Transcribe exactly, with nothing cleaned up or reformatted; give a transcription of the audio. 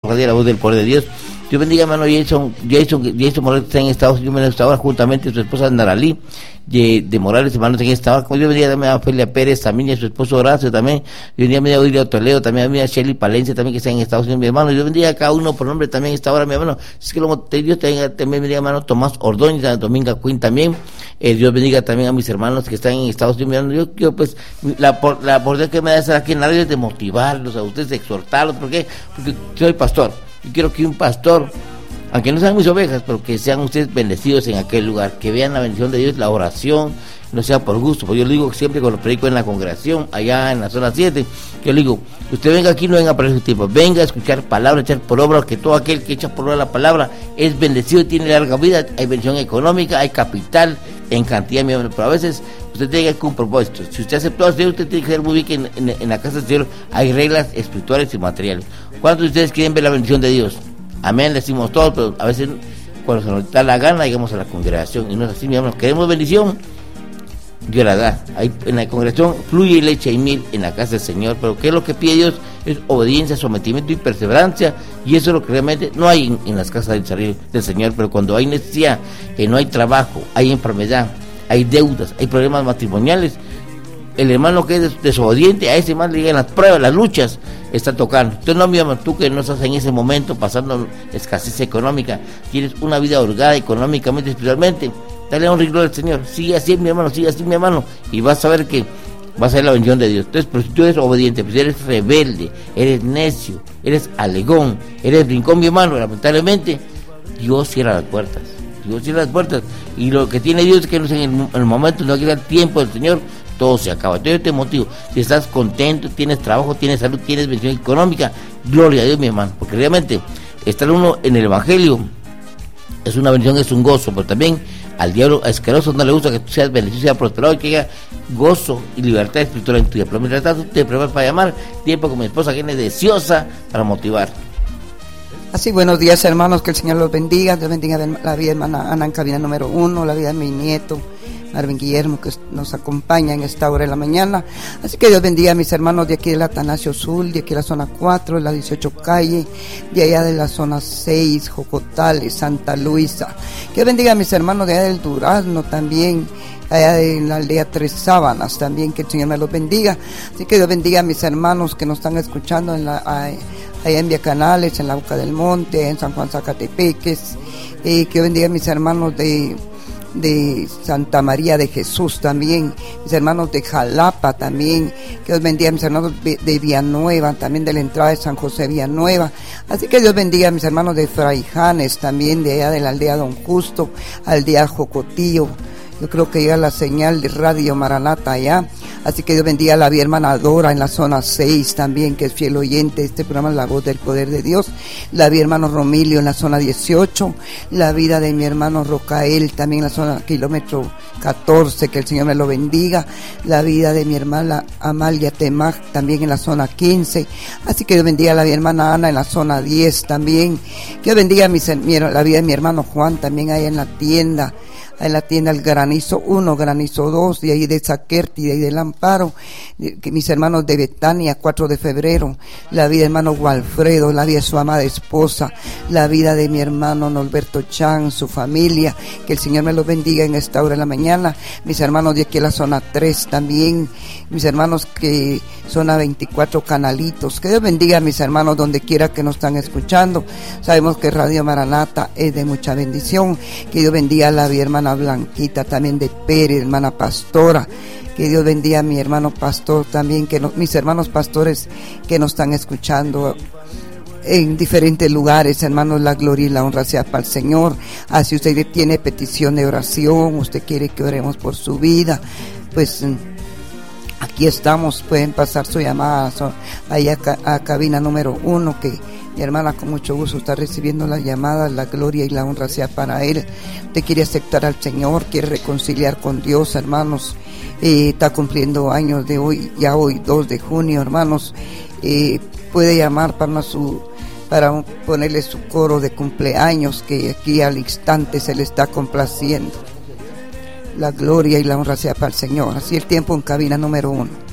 para la voz del poder de Dios. Dios bendiga, hermano Jason, Jason, Jason Morales está en Estados Unidos, ahora juntamente su esposa Naralí de, de Morales, hermanos, en esta hora. Dios bendiga también a Ofelia Pérez, también y a su esposo Horacio también. Dios bendiga a Oilia Toledo, también a Shelly Palencia, también que está en Estados Unidos, mi hermano. Dios bendiga a cada uno por nombre también en esta hora, mi hermano. Es que lo, Dios tenga, también bendiga, hermano Tomás Ordóñez, Dominga Quinn también. Eh, Dios bendiga también a mis hermanos que están en Estados Unidos, mi hermano. Yo quiero, pues, la, por, la oportunidad que me da estar aquí en la radio es de motivarlos a ustedes, de exhortarlos. ¿Por qué? Porque soy pastor. Yo quiero que un pastor, aunque no sean mis ovejas, pero que sean ustedes bendecidos en aquel lugar, que vean la bendición de Dios, la oración, no sea por gusto. Porque yo le digo siempre cuando predico en la congregación, allá en la zona siete, yo le digo, usted venga aquí, no venga a perder su tiempo, venga a escuchar palabra, echar por obra, que todo aquel que echa por obra la palabra es bendecido, tiene larga vida, hay bendición económica, hay capital en cantidad, pero a veces usted tiene que un propósito. Si usted aceptó al Señor, usted tiene que ser muy bien que en, en, en la casa del Señor hay reglas espirituales y materiales. ¿Cuántos de ustedes quieren ver la bendición de Dios? Amén, decimos todos, pero a veces cuando se nos da la gana llegamos a la congregación y no es así, mi hermano. Queremos bendición, Dios la da. Ahí en la congregación fluye leche y miel en la casa del Señor, pero ¿qué es lo que pide Dios? Es obediencia, sometimiento y perseverancia, y eso es lo que realmente no hay en, en las casas del, del Señor. Pero cuando hay necesidad, que no hay trabajo, hay enfermedad, hay deudas, hay problemas matrimoniales, el hermano que es desobediente, a ese más le llegan las pruebas, las luchas, está tocando. Entonces no, mi hermano, tú que no estás en ese momento pasando escasez económica, tienes una vida holgada económicamente, espiritualmente, dale honra y gloria al Señor. Sigue así, mi hermano, sigue así, mi hermano, y vas a ver que vas a ver la bendición de Dios. Entonces, pero si tú eres obediente, pues eres rebelde, eres necio, eres alegón, eres brincón, mi hermano, lamentablemente Dios cierra las puertas. Dios cierra las puertas, y lo que tiene Dios es que en el, en el momento no llega el tiempo del Señor, todo se acaba. Entonces yo te motivo, si estás contento, tienes trabajo, tienes salud, tienes bendición económica, gloria a Dios, mi hermano, porque realmente estar uno en el Evangelio es una bendición, es un gozo, pero también al diablo asqueroso no le gusta que tú seas bendecido, seas prosperado y que haya gozo y libertad espiritual en tu vida. Pero mientras tanto te preparas para llamar, tiempo con mi esposa que es deseosa para motivar. Así, buenos días, hermanos, que el Señor los bendiga. Dios bendiga la vida de hermana Ana en cabina número uno, la vida de mi nieto Marvin Guillermo, que nos acompaña en esta hora de la mañana. Así que Dios bendiga a mis hermanos de aquí del Atanasio Sul, de aquí de la zona cuatro, de la dieciocho calle, de allá de la zona seis, Jocotales, Santa Luisa. Que Dios bendiga a mis hermanos de allá del Durazno también, allá en la aldea Tres Sábanas también, que el Señor me los bendiga. Así que Dios bendiga a mis hermanos que nos están escuchando en la, allá en Vía Canales, en la Boca del Monte, en San Juan Zacatepeques. Eh, que Dios bendiga a mis hermanos de de Santa María de Jesús también, mis hermanos de Jalapa también, que Dios bendiga a mis hermanos de Villanueva, también de la entrada de San José Villanueva. Así que Dios bendiga a mis hermanos de Fraijanes también, de allá de la aldea Don Justo, aldea Jocotío. Yo creo que llega la señal de Radio Maranata allá. Así que Dios bendiga a la mi hermana Dora en la zona seis también, que es fiel oyente de este programa, La Voz del Poder de Dios. La mi hermano Romilio en la zona dieciocho. La vida de mi hermano Rocael también en la zona kilómetro catorce, que el Señor me lo bendiga. La vida de mi hermana Amalia Temac también en la zona quince. Así que Dios bendiga a la mi hermana Ana en la zona diez también. Que Dios bendiga a mi, la vida de mi hermano Juan también ahí en la tienda. En la tienda El Granizo uno, Granizo dos, de ahí de Zaquerti, de ahí del Amparo, de, que mis hermanos de Betania, cuatro de febrero, la vida de hermano Walfredo, la vida de su amada esposa, la vida de mi hermano Norberto Chan, su familia, que el Señor me los bendiga en esta hora de la mañana, mis hermanos de aquí en la zona tres también, mis hermanos que son a veinticuatro canalitos, que Dios bendiga a mis hermanos donde quiera que nos están escuchando. Sabemos que Radio Maranata es de mucha bendición, que Dios bendiga a la mi hermana Blanquita también de Pérez, hermana pastora, que Dios bendiga a mi hermano pastor también, que no, mis hermanos pastores que nos están escuchando en diferentes lugares, hermanos, la gloria y la honra sea para el Señor. Así usted tiene petición de oración, usted quiere que oremos por su vida, pues aquí estamos, pueden pasar su llamada ahí a, a cabina número uno, que mi hermana con mucho gusto está recibiendo las llamadas, la gloria y la honra sea para Él. Usted quiere aceptar al Señor, quiere reconciliar con Dios, hermanos, eh, está cumpliendo años de hoy, ya hoy dos de junio, hermanos, eh, puede llamar para su para ponerle su coro de cumpleaños, que aquí al instante se le está complaciendo. La gloria y la honra sea para el Señor. Así el tiempo en cabina número uno.